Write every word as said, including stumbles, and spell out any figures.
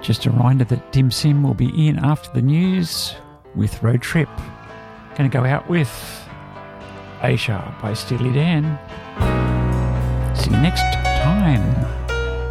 Just a reminder that Dim Sim will be in after the news with Road Trip. Going to go out with Aisha by Steely Dan. See you next time.